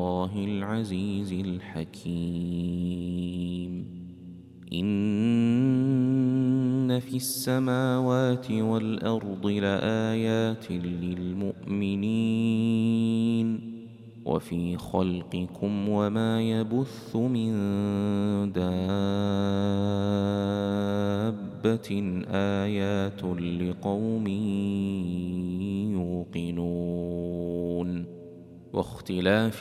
الله العزيز الحكيم. إن في السماوات والأرض لآيات للمؤمنين وفي خلقكم وما يبث من دابة آيات لقوم يوقنون. واختلاف